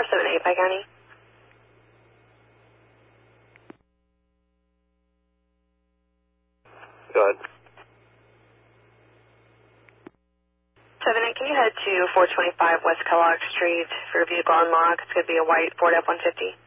478 Pike County. Go ahead. 78, can you head to 425 West Kellogg Street for a vehicle unlock? It's going to be a white Ford F-150.